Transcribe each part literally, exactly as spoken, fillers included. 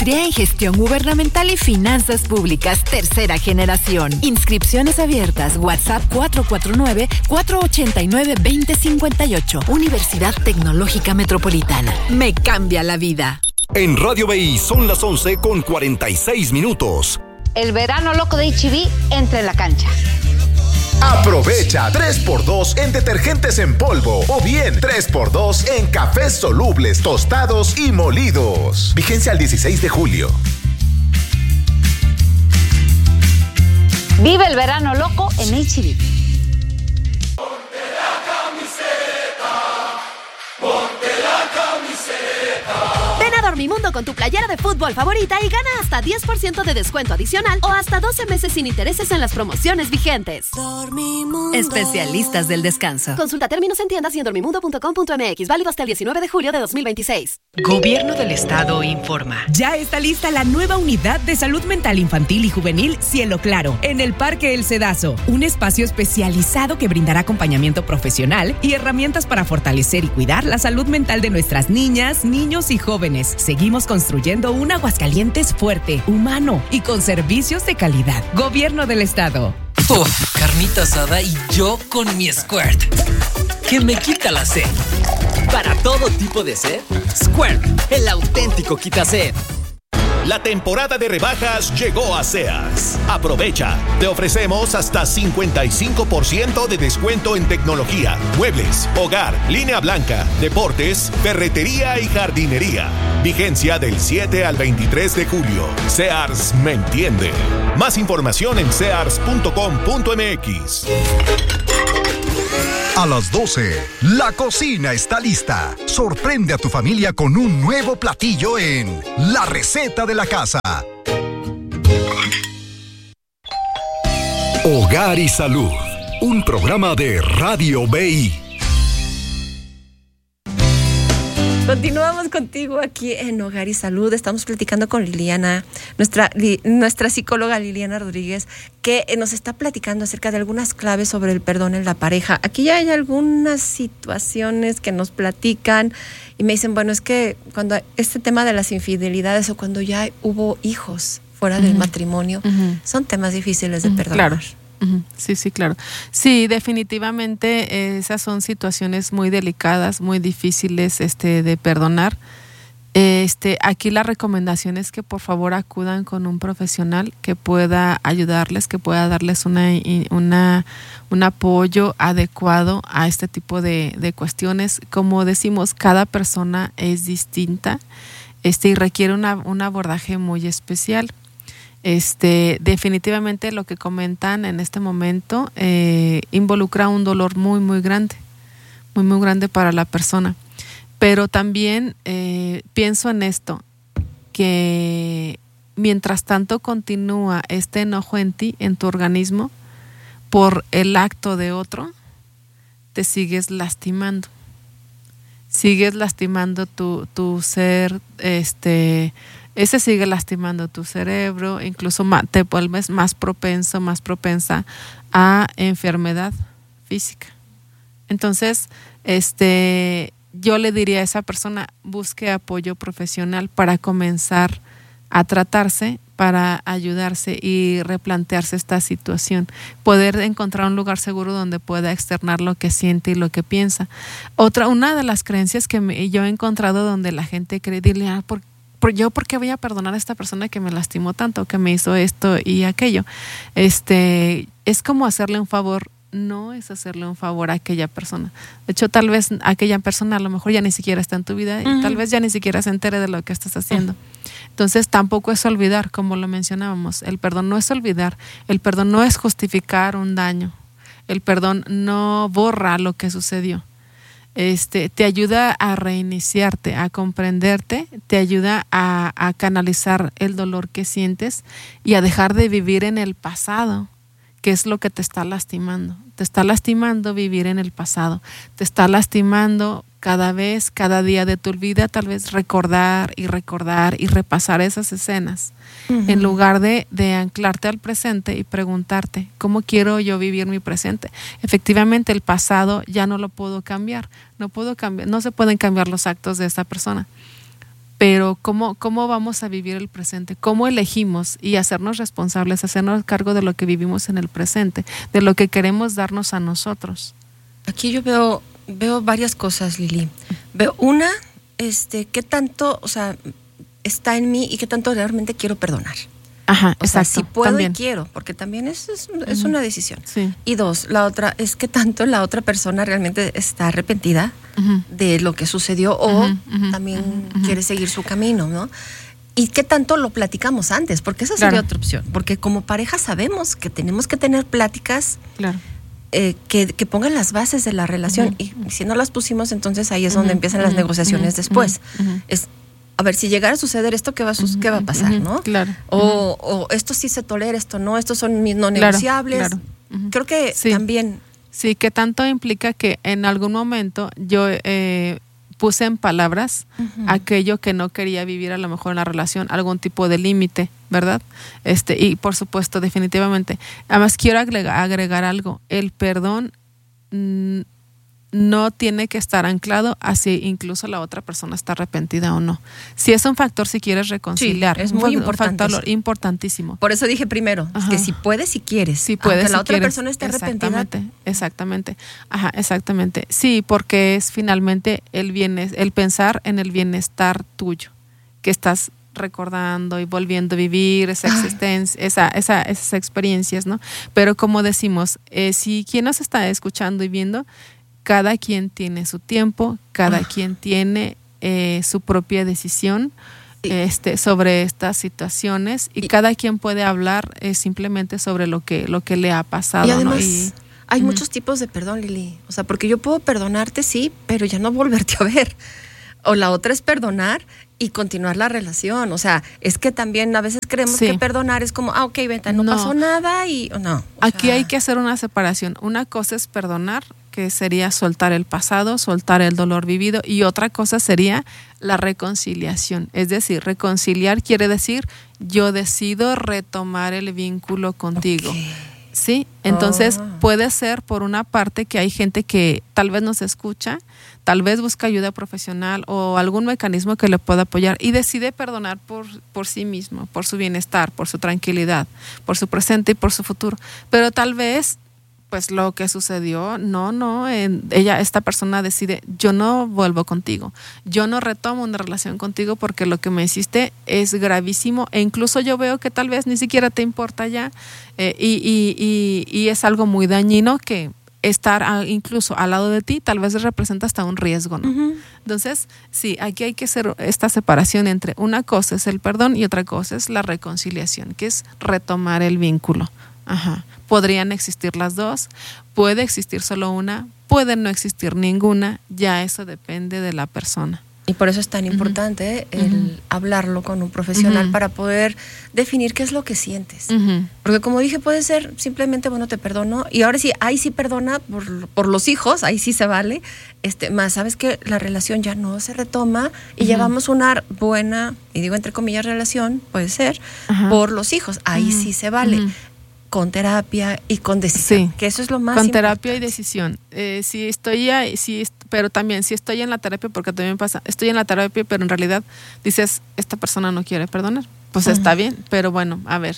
Maestría en Gestión Gubernamental y Finanzas Públicas, tercera generación. Inscripciones abiertas. WhatsApp cuatro cuatro nueve, cuatro ocho nueve, dos cero cinco ocho. Universidad Tecnológica Metropolitana. Me cambia la vida. En Radio B I son las once con cuarenta y seis minutos. El verano loco de H E B entra en la cancha. Aprovecha tres por dos en detergentes en polvo o bien tres por dos en cafés solubles, tostados y molidos. Vigencia al dieciséis de julio. Vive el verano loco en H E B. Ponte la camiseta, ponte la camiseta. Ven a Dormimundo con tu playera de fútbol favorita y gana hasta diez por ciento de descuento adicional o hasta doce meses sin intereses en las promociones vigentes. Dormimundo. Especialistas del descanso. Consulta términos en tiendas y en dormimundo punto com punto m x. Válido hasta el diecinueve de julio de dos mil veintiséis. Gobierno del Estado informa. Ya está lista la nueva unidad de salud mental infantil y juvenil Cielo Claro en el Parque El Cedazo. Un espacio especializado que brindará acompañamiento profesional y herramientas para fortalecer y cuidar la salud mental de nuestras niñas, niños y jóvenes. Seguimos construyendo un Aguascalientes fuerte, humano y con servicios de calidad. Gobierno del Estado. Uf, carnita asada y yo con mi Squirt, que me quita la sed. Para todo tipo de sed, Squirt, el auténtico quita sed. La temporada de rebajas llegó a Sears. Aprovecha. Te ofrecemos hasta cincuenta y cinco por ciento de descuento en tecnología, muebles, hogar, línea blanca, deportes, ferretería y jardinería. Vigencia del siete al veintitrés de julio. Sears me entiende. Más información en sears punto com punto m x. A las doce, la cocina está lista. Sorprende a tu familia con un nuevo platillo en La Receta de la Casa. Hogar y Salud, un programa de Radio B I. Continuamos contigo aquí en Hogar y Salud. Estamos platicando con Liliana, nuestra, li, nuestra psicóloga Liliana Rodríguez, que nos está platicando acerca de algunas claves sobre el perdón en la pareja. Aquí ya hay algunas situaciones que nos platican y me dicen, bueno, es que cuando este tema de las infidelidades o cuando ya hubo hijos fuera uh-huh. del matrimonio, uh-huh. son temas difíciles de uh-huh. perdonar. Claro. Sí, sí, claro. Sí, definitivamente eh, esas son situaciones muy delicadas, muy difíciles este, de perdonar. Este, aquí la recomendación es que por favor acudan con un profesional que pueda ayudarles, que pueda darles una, una, un apoyo adecuado a este tipo de, de cuestiones. Como decimos, cada persona es distinta este, y requiere una, un abordaje muy especial. Este, definitivamente lo que comentan en este momento eh, involucra un dolor muy, muy grande, muy, muy grande para la persona. Pero también eh, pienso en esto, que mientras tanto continúa este enojo en ti, en tu organismo, por el acto de otro, te sigues lastimando. Sigues lastimando tu, tu ser, este... ese sigue lastimando tu cerebro, incluso te vuelves más propenso, más propensa a enfermedad física. Entonces, este, yo le diría a esa persona, busque apoyo profesional para comenzar a tratarse, para ayudarse y replantearse esta situación, poder encontrar un lugar seguro donde pueda externar lo que siente y lo que piensa. Otra, una de las creencias que me, yo he encontrado donde la gente cree, dile, ah, ¿por yo por qué voy a perdonar a esta persona que me lastimó tanto, que me hizo esto y aquello? Este, es como hacerle un favor. No es hacerle un favor a aquella persona. De hecho, tal vez aquella persona a lo mejor ya ni siquiera está en tu vida y uh-huh. tal vez ya ni siquiera se entere de lo que estás haciendo. Uh-huh. Entonces, tampoco es olvidar, como lo mencionábamos. El perdón no es olvidar. El perdón no es justificar un daño. El perdón no borra lo que sucedió. Este, te ayuda a reiniciarte, a comprenderte, te ayuda a, a canalizar el dolor que sientes y a dejar de vivir en el pasado, que es lo que te está lastimando. Te está lastimando vivir en el pasado, te está lastimando cada vez, cada día de tu vida, tal vez recordar y recordar y repasar esas escenas, uh-huh. en lugar de, de anclarte al presente y preguntarte, ¿cómo quiero yo vivir mi presente? Efectivamente, el pasado ya no lo puedo cambiar, no puedo cambiar, no se pueden cambiar los actos de esa persona, pero ¿cómo, cómo vamos a vivir el presente? ¿Cómo elegimos y hacernos responsables, hacernos cargo de lo que vivimos en el presente, de lo que queremos darnos a nosotros? Aquí yo veo, veo varias cosas, Lili. Veo una, este, qué tanto, o sea, está en mí y qué tanto realmente quiero perdonar. Ajá, o sea, exacto, si puedo también. y quiero, porque también es, es, es Uh-huh. una decisión. Sí. Y dos, la otra es que tanto la otra persona realmente está arrepentida Uh-huh. de lo que sucedió o Uh-huh, uh-huh, también uh-huh. quiere seguir su camino, ¿no? Y qué tanto lo platicamos antes, porque esa sería Claro. otra opción. Porque como pareja sabemos que tenemos que tener pláticas Claro. eh, que, que pongan las bases de la relación. Uh-huh. Y si no las pusimos, entonces ahí es donde Uh-huh, empiezan las uh-huh, negociaciones uh-huh, después. uh-huh. Es, a ver, si llegara a suceder esto, ¿qué va a, su- qué va a pasar, Uh-huh, no? Claro. O, Uh-huh. o esto sí se tolera, esto no, estos son mis no Claro, negociables. claro. Uh-huh. Creo que Sí. también... Sí, que tanto implica que en algún momento yo eh, puse en palabras Ujú. aquello que no quería vivir a lo mejor en la relación, algún tipo de límite, ¿verdad? Este, y por supuesto, definitivamente. Además, quiero agregar, agregar algo. El perdón mm, no tiene que estar anclado a si incluso la otra persona está arrepentida o no. Si es un factor, si quieres reconciliar. Sí, es un muy fa- importante Un factor eso. importantísimo. Por eso dije primero, Ajá. que si puedes, si quieres. Si puedes, Aunque la si otra quieres. persona esté arrepentida. Exactamente, exactamente. Ajá, exactamente. Sí, porque es finalmente el bienes, el pensar en el bienestar tuyo, que estás recordando y volviendo a vivir esa Ay. existencia, esa, esa, esas experiencias, ¿no? Pero como decimos, eh, si quien nos está escuchando y viendo, cada quien tiene su tiempo, cada Ah. quien tiene eh, su propia decisión este, sobre estas situaciones y, Y- cada quien puede hablar eh, simplemente sobre lo que, lo que le ha pasado. Y además, ¿no? Y- hay Ujú. muchos tipos de perdón, Lili. O sea, porque yo puedo perdonarte, sí, pero ya no volverte a ver. O la otra es perdonar y continuar la relación. O sea, es que también a veces creemos Sí. que perdonar es como, ah, ok, vete, no, No. pasó nada y o no. O Aquí sea, hay que hacer una separación. Una cosa es perdonar, que sería soltar el pasado, soltar el dolor vivido, y otra cosa sería la reconciliación. Es decir, reconciliar quiere decir yo decido retomar el vínculo contigo. Ok. Sí, entonces Oh. puede ser por una parte que hay gente que tal vez nos escucha, tal vez busca ayuda profesional o algún mecanismo que le pueda apoyar y decide perdonar por, por sí mismo, por su bienestar, por su tranquilidad, por su presente y por su futuro. Pero tal vez, pues lo que sucedió, no, no, en- ella, esta persona decide, yo no vuelvo contigo, yo no retomo una relación contigo porque lo que me hiciste es gravísimo e incluso yo veo que tal vez ni siquiera te importa ya eh, y, y, y, y es algo muy dañino que estar a- incluso al lado de ti tal vez representa hasta un riesgo, ¿no? Ujú. Entonces, sí, aquí hay que hacer esta separación entre una cosa es el perdón y otra cosa es la reconciliación, que es retomar el vínculo. Ajá. Podrían existir las dos, puede existir solo una, puede no existir ninguna, ya eso depende de la persona. Y por eso es tan importante el Ujú. hablarlo con un profesional Ujú. para poder definir qué es lo que sientes. Ujú. Porque como dije, puede ser simplemente, bueno, te perdono. Y ahora sí, ahí sí perdona por, por los hijos, ahí sí se vale. Este, más, sabes que la relación ya no se retoma y Ujú. llevamos una buena, y digo entre comillas relación, puede ser, Ajá. por los hijos. Ahí Ujú. sí se vale. Ujú. Con terapia y con decisión. Sí. Que eso es lo más Con terapia y importante. decisión. Eh, si estoy ahí, si, est- pero también si estoy en la terapia, porque también pasa, estoy en la terapia, pero en realidad dices, esta persona no quiere perdonar. Pues Ujú. está bien, pero bueno, a ver,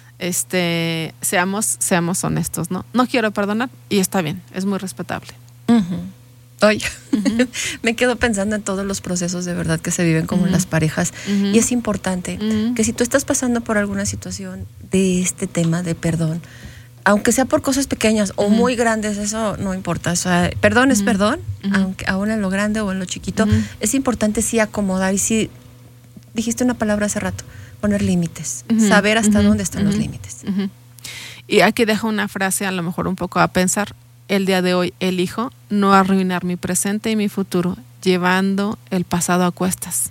este, seamos, seamos honestos, ¿no? No quiero perdonar y está bien, es muy respetable. Ujú. Oye, me quedo pensando en todos los procesos de verdad que se viven como en Ujú. las parejas. Ujú. Y es importante Ujú. que si tú estás pasando por alguna situación de este tema de perdón, aunque sea por cosas pequeñas o Ujú. muy grandes, eso no importa. O sea, perdón es Ujú. perdón, Ujú. aunque aún en lo grande o en lo chiquito. Ujú. Es importante sí acomodar y sí, dijiste una palabra hace rato, poner límites, Ujú. saber hasta Ujú. dónde están los Ujú. límites. Ujú. Y aquí dejo una frase a lo mejor un poco a pensar. El día de hoy elijo no arruinar mi presente y mi futuro, llevando el pasado a cuestas.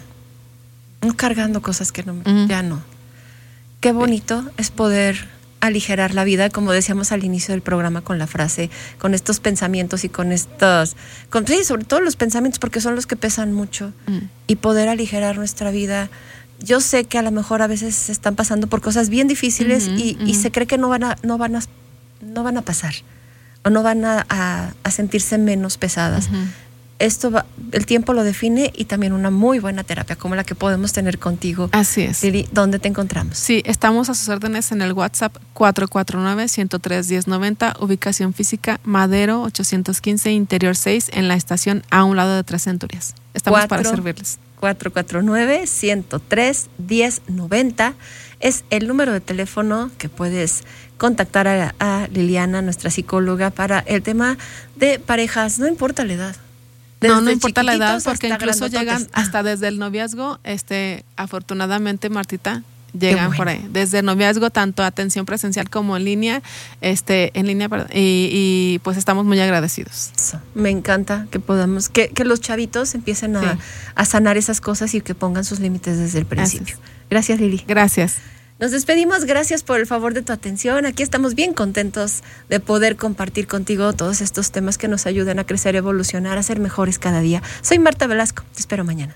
Mm. No cargando cosas que no, Ujú. ya no. Qué bonito es poder aligerar la vida, como decíamos al inicio del programa con la frase, con estos pensamientos y con estos, con, sí, sobre todo los pensamientos, porque son los que pesan mucho, Mm. y poder aligerar nuestra vida. Yo sé que a lo mejor a veces se están pasando por cosas bien difíciles Ujú, y, y ujú. se cree que no van a, no van a, no van a pasar o no van a, a- a sentirse menos pesadas. Ujú. esto va, el tiempo lo define y también una muy buena terapia como la que podemos tener contigo. Así es. Lili, ¿dónde te encontramos? Sí, estamos a sus órdenes en el WhatsApp cuatro cuatro nueve, uno cero tres, uno cero nueve cero, ubicación física Madero ochocientos quince, Interior seis, en la estación a un lado de Tres Centurias. Estamos Cuatro, para servirles. cuatro cuatro nueve, uno cero tres, uno cero nueve cero es el número de teléfono que puedes contactar a, a Liliana, nuestra psicóloga, para el tema de parejas, no importa la edad. Desde no, no importa la edad, porque incluso grandototes. llegan hasta desde el noviazgo, este, afortunadamente, Martita, llegan bueno. por ahí. Desde el noviazgo, tanto atención presencial como en línea, este, en línea, perdón, y, y pues estamos muy agradecidos. Eso, me encanta que podamos, que, que los chavitos empiecen a, sí. a sanar esas cosas y que pongan sus límites desde el principio. Gracias, Lili. Gracias. Nos despedimos, gracias por el favor de tu atención. Aquí estamos bien contentos de poder compartir contigo todos estos temas que nos ayudan a crecer, evolucionar, a ser mejores cada día. Soy Marta Velasco, te espero mañana.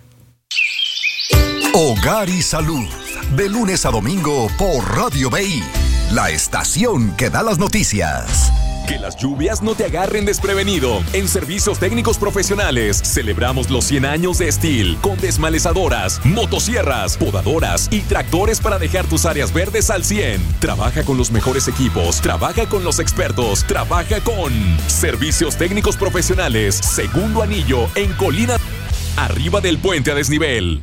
Hogar y Salud, de lunes a domingo por Radio B I, la estación que da las noticias. Que las lluvias no te agarren desprevenido. En Servicios Técnicos Profesionales celebramos los cien años de Steel con desmalezadoras, motosierras, podadoras y tractores para dejar tus áreas verdes al cien. Trabaja con los mejores equipos, trabaja con los expertos, trabaja con Servicios Técnicos Profesionales, segundo anillo en Colina, arriba del puente a desnivel.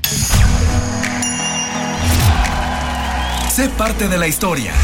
Sé parte de la historia.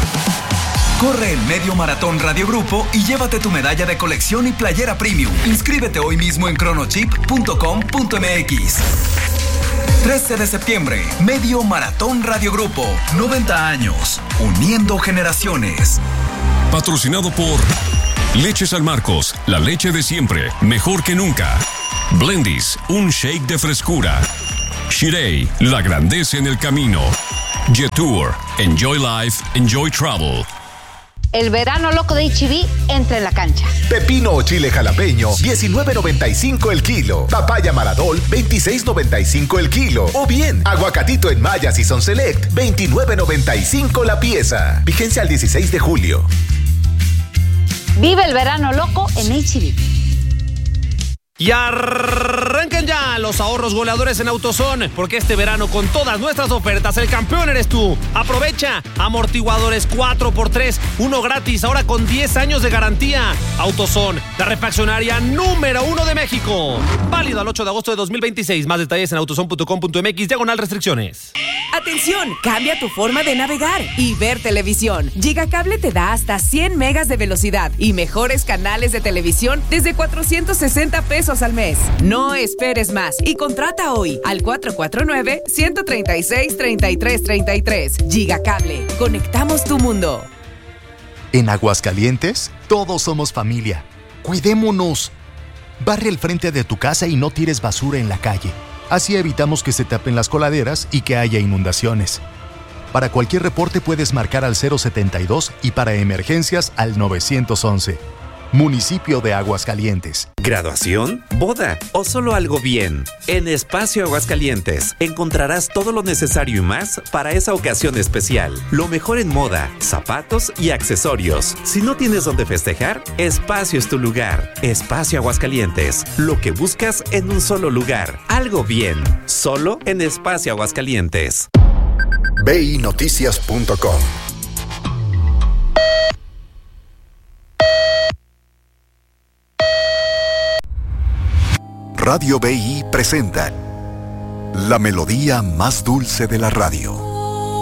Corre el Medio Maratón Radio Grupo y llévate tu medalla de colección y playera premium. Inscríbete hoy mismo en cronochip punto com punto m x. trece de septiembre, Medio Maratón Radio Grupo. noventa años, uniendo generaciones. Patrocinado por Leche San Marcos, la leche de siempre, mejor que nunca. Blendies, un shake de frescura. Shirei, la grandeza en el camino. Jetour, enjoy life, enjoy travel. El verano loco de H E B entra en la cancha. Pepino o chile jalapeño, diecinueve noventa y cinco el kilo. Papaya Maradol, veintiséis noventa y cinco el kilo. O bien, aguacatito en Maya Season Select, veintinueve noventa y cinco la pieza. Vigencia al dieciséis de julio. Vive el verano loco en H E B. Y arranquen ya los ahorros goleadores en AutoZone, porque este verano con todas nuestras ofertas el campeón eres tú. Aprovecha amortiguadores cuatro por tres, uno gratis, ahora con diez años de garantía. AutoZone, la refaccionaria número uno de México. Válido al ocho de agosto de dos mil veintiséis. Más detalles en autozone punto com punto m x, diagonal restricciones. Atención, cambia tu forma de navegar y ver televisión. Gigacable te da hasta cien megas de velocidad y mejores canales de televisión desde cuatrocientos sesenta pesos al mes. No esperes más y contrata hoy al cuatro cuatro nueve, uno tres seis, tres tres tres tres. Gigacable, conectamos tu mundo. En Aguascalientes, todos somos familia. Cuidémonos. Barre el frente de tu casa y no tires basura en la calle. Así evitamos que se tapen las coladeras y que haya inundaciones. Para cualquier reporte puedes marcar al cero setenta y dos y para emergencias al nueve once. Municipio de Aguascalientes. ¿Graduación? ¿Boda? ¿O solo algo bien? En Espacio Aguascalientes encontrarás todo lo necesario y más para esa ocasión especial. Lo mejor en moda, zapatos y accesorios. Si no tienes dónde festejar, Espacio es tu lugar. Espacio Aguascalientes. Lo que buscas en un solo lugar. Algo bien. Solo en Espacio Aguascalientes. B I noticias punto com. Radio B I presenta la melodía más dulce de la radio.